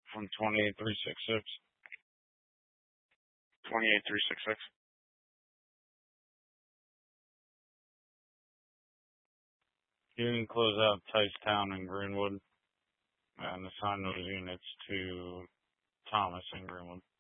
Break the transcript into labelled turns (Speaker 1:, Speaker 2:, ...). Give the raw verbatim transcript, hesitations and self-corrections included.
Speaker 1: from twenty-eight three sixty-six. twenty-eight three sixty-six. You can close out Ticetown and Greenwood and assign those units to Thomas and Greenwood.